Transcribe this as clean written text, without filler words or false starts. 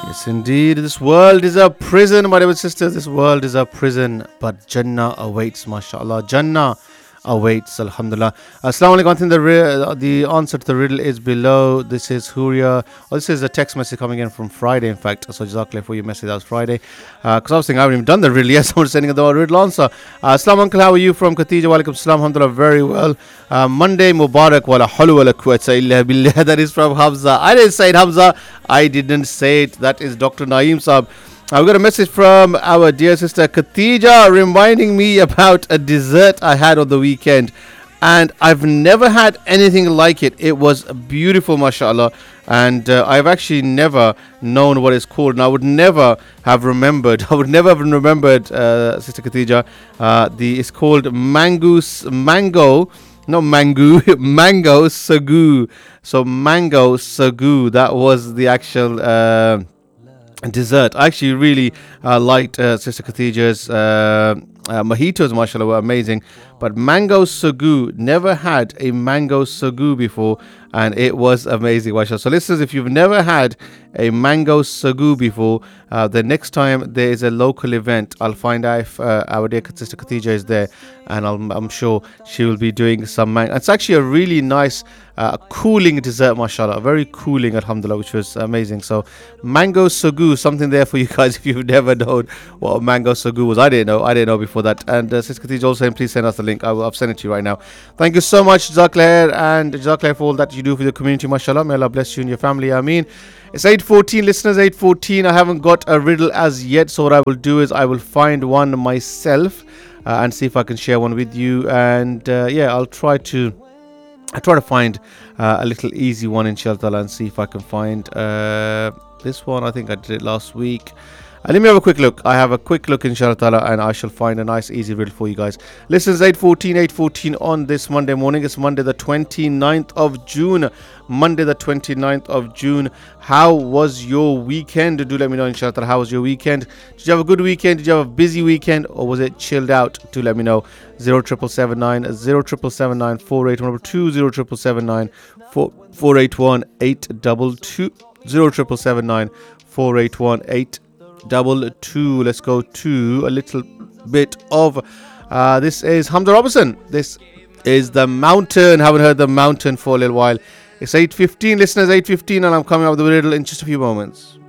Yes, indeed. This world is a prison, my dear sisters. This world is a prison, but Jannah awaits, mashallah. Jannah awaits, alhamdulillah. Assalamu alaikum. I think the answer to the riddle is below. This is Huria. Oh, this is a text message coming in from Friday, in fact. So, Jazakallah for your message. That was Friday. Because I was thinking I haven't even done the riddle yet. Someone's sending the riddle answer. Assalamu alaikum. How are you from Khatija? Walaikum salam. Alhamdulillah. Very well. Monday Mubarak. Wala hawla wala quwwata illa billah. That is from Hamza. I didn't say it, Hamza. I didn't say it. That is Dr. Naeem Saab. I've got a message from our dear sister Khatija reminding me about a dessert I had on the weekend. And I've never had anything like it. It was beautiful, mashallah. And I've actually never known what it's called. And I would never have remembered. I would never have remembered, Sister Khatija. It's called mango, not mango, mango sagu. So mango sagu, that was the actual dessert. I actually really liked Sister Khadija's mojitos, mashallah, were amazing. But mango sagu, never had a mango sagu before, and it was amazing, mashallah. So listeners, if you've never had a mango sagu before, the next time there is a local event, I'll find out if our dear Sister Khadija is there, and I'm sure she will be doing some mango. It's actually a really nice cooling dessert, mashallah, very cooling, alhamdulillah, which was amazing. So mango sagu, something there for you guys if you've never known what a mango sagu was. I didn't know before that. And Sister Khadija also saying, please send us the link. I've sent it to you right now. Thank you so much, Jazakallah, and Jazakallah for all that you do for the community, mashallah. May Allah bless you and your family, ameen. It's 8:14, listeners, 8:14. I haven't got a riddle as yet, so what I will do is I will find one myself and see if I can share one with you. And I'll try to find a little easy one, inshallah, and see if I can find this one. I think I did it last week. Let me have a quick look. I have a quick look, inshallah ta'ala, and I shall find a nice easy riddle for you guys. Listen, it's 8:14 on this Monday morning. It's Monday the 29th of June. Monday the 29th of June. How was your weekend? Do let me know, inshallah ta'ala. How was your weekend? Did you have a good weekend? Did you have a busy weekend? Or was it chilled out? Do let me know. 07779 0779 481 20779 481 822 0779 481 822. Let's go to a little bit of this is Hamza Robinson. This is The Mountain. Haven't heard The Mountain for a little while. It's 8:15, listeners, 8:15, and I'm coming up with the riddle in just a few moments.